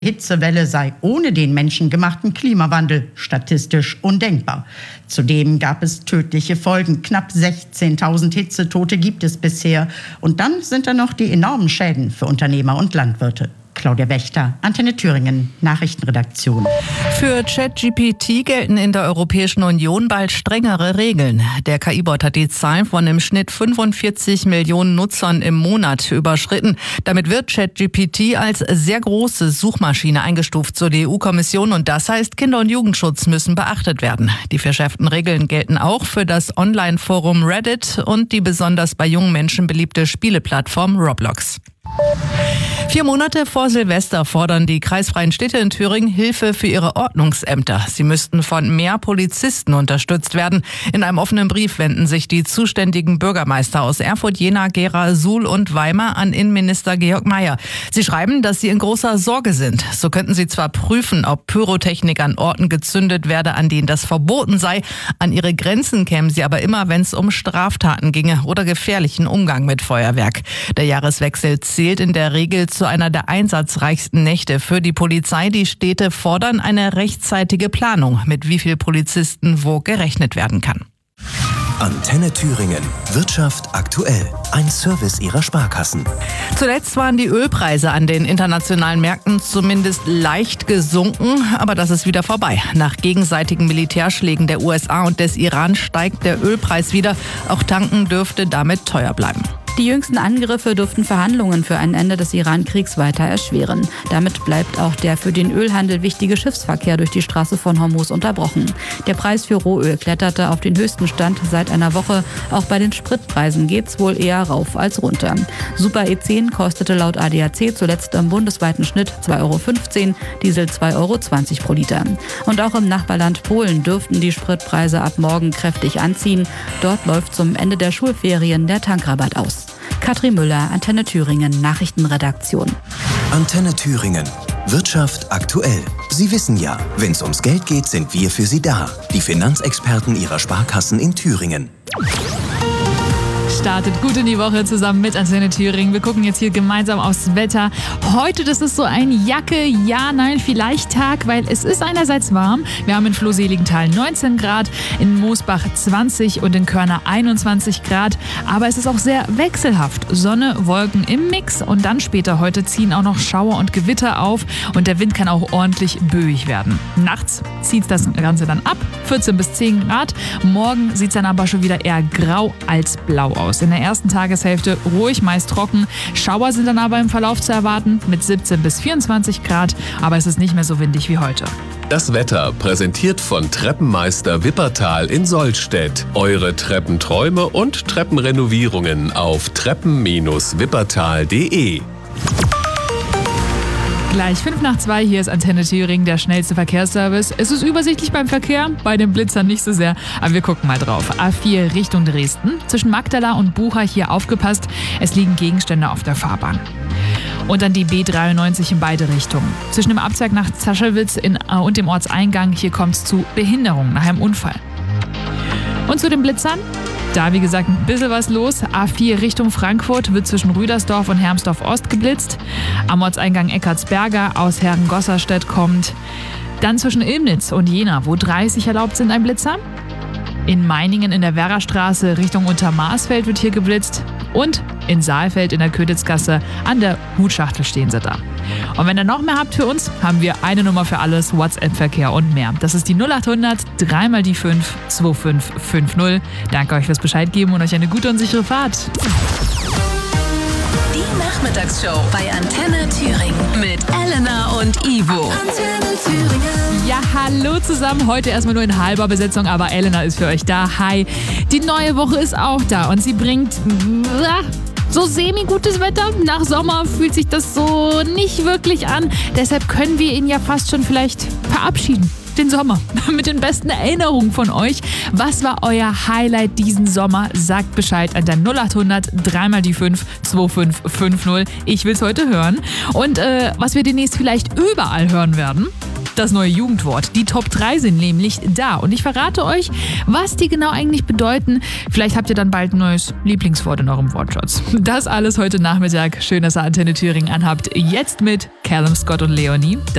Hitzewelle sei ohne den menschengemachten Klimawandel statistisch undenkbar. Zudem gab es tödliche Folgen. Knapp 16.000 Hitzetote gibt es bisher. Und dann sind da noch die enormen Schäden für Unternehmer und Landwirte. Claudia Wächter, Antenne Thüringen, Nachrichtenredaktion. Für ChatGPT gelten in der Europäischen Union bald strengere Regeln. Der KI-Bot hat die Zahl von im Schnitt 45 Millionen Nutzern im Monat überschritten. Damit wird ChatGPT als sehr große Suchmaschine eingestuft, so die EU-Kommission. Und das heißt, Kinder- und Jugendschutz müssen beachtet werden. Die verschärften Regeln gelten auch für das Online-Forum Reddit und die besonders bei jungen Menschen beliebte Spieleplattform Roblox. 4 Monate vor Silvester fordern die kreisfreien Städte in Thüringen Hilfe für ihre Ordnungsämter. Sie müssten von mehr Polizisten unterstützt werden. In einem offenen Brief wenden sich die zuständigen Bürgermeister aus Erfurt, Jena, Gera, Suhl und Weimar an Innenminister Georg Mayer. Sie schreiben, dass sie in großer Sorge sind. So könnten sie zwar prüfen, ob Pyrotechnik an Orten gezündet werde, an denen das verboten sei. An ihre Grenzen kämen sie aber immer, wenn es um Straftaten ginge oder gefährlichen Umgang mit Feuerwerk. Der Jahreswechsel zählt in der Regel zu einer der einsatzreichsten Nächte für die Polizei. Die Städte fordern eine rechtzeitige Planung, mit wie viel Polizisten wo gerechnet werden kann. Antenne Thüringen. Wirtschaft aktuell. Ein Service ihrer Sparkassen. Zuletzt waren die Ölpreise an den internationalen Märkten zumindest leicht gesunken, aber das ist wieder vorbei. Nach gegenseitigen Militärschlägen der USA und des Iran steigt der Ölpreis wieder. Auch tanken dürfte damit teuer bleiben. Die jüngsten Angriffe dürften Verhandlungen für ein Ende des Iran-Kriegs weiter erschweren. Damit bleibt auch der für den Ölhandel wichtige Schiffsverkehr durch die Straße von Hormuz unterbrochen. Der Preis für Rohöl kletterte auf den höchsten Stand seit einer Woche. Auch bei den Spritpreisen geht's wohl eher rauf als runter. Super E10 kostete laut ADAC zuletzt im bundesweiten Schnitt 2,15 €, Diesel 2,20 € pro Liter. Und auch im Nachbarland Polen dürften die Spritpreise ab morgen kräftig anziehen. Dort läuft zum Ende der Schulferien der Tankrabatt aus. Katrin Müller, Antenne Thüringen, Nachrichtenredaktion. Antenne Thüringen. Wirtschaft aktuell. Sie wissen ja, wenn es ums Geld geht, sind wir für Sie da. Die Finanzexperten Ihrer Sparkassen in Thüringen. Startet gut in die Woche zusammen mit Antenne Thüringen. Wir gucken jetzt hier gemeinsam aufs Wetter. Heute, das ist so ein Jacke, ja, nein, vielleicht Tag, weil es ist einerseits warm. Wir haben in Flohseligenthal 19 Grad, in Moosbach 20 und in Körner 21 Grad. Aber es ist auch sehr wechselhaft. Sonne, Wolken im Mix und dann später heute ziehen auch noch Schauer und Gewitter auf und der Wind kann auch ordentlich böig werden. Nachts zieht das Ganze dann ab, 14 bis 10 Grad. Morgen sieht es dann aber schon wieder eher grau als blau aus. In der ersten Tageshälfte ruhig, meist trocken. Schauer sind dann aber im Verlauf zu erwarten mit 17 bis 24 Grad, aber es ist nicht mehr so windig wie heute. Das Wetter präsentiert von Treppenmeister Wippertal in Sollstedt. Eure Treppenträume und Treppenrenovierungen auf treppen-wippertal.de. Gleich 1:55, hier ist Antenne Thüringen, der schnellste Verkehrsservice. Es ist übersichtlich beim Verkehr, bei den Blitzern nicht so sehr, aber wir gucken mal drauf. A4 Richtung Dresden, zwischen Magdala und Bucha hier aufgepasst, es liegen Gegenstände auf der Fahrbahn. Und dann die B93 in beide Richtungen. Zwischen dem Abzweig nach Zaschewitz und dem Ortseingang, hier kommt es zu Behinderungen nach einem Unfall. Und zu den Blitzern? Da, wie gesagt, ein bisschen was los. A4 Richtung Frankfurt wird zwischen Rüdersdorf und Hermsdorf-Ost geblitzt. Am Ortseingang Eckartsberger aus Herrengosserstedt kommt. Dann zwischen Ilmnitz und Jena, wo 30 erlaubt sind, ein Blitzer. In Meiningen in der Werrastraße Richtung Untermarsfeld wird hier geblitzt. Und in Saalfeld in der Könitzgasse an der Hutschachtel stehen sie da. Und wenn ihr noch mehr habt für uns, haben wir eine Nummer für alles, WhatsApp-Verkehr und mehr. Das ist die 0800 3 die 5 2550. Danke euch fürs Bescheid geben und euch eine gute und sichere Fahrt. Die Nachmittagsshow bei Antenne Thüringen mit Elena und Ivo. Antenne Thüringen. Ja, hallo zusammen. Heute erstmal nur in halber Besetzung, aber Elena ist für euch da. Hi. Die neue Woche ist auch da und sie bringt so semi-gutes Wetter. Nach Sommer fühlt sich das so nicht wirklich an. Deshalb können wir ihn ja fast schon vielleicht verabschieden. Den Sommer. Mit den besten Erinnerungen von euch. Was war euer Highlight diesen Sommer? Sagt Bescheid an der 0800 3 die 5 2550. Ich will's heute hören. Und was wir demnächst vielleicht überall hören werden, das neue Jugendwort. Die Top 3 sind nämlich da und ich verrate euch, was die genau eigentlich bedeuten. Vielleicht habt ihr dann bald ein neues Lieblingswort in eurem Wortschatz. Das alles heute Nachmittag. Schön, dass ihr Antenne Thüringen anhabt. Jetzt mit Callum Scott und Leonie.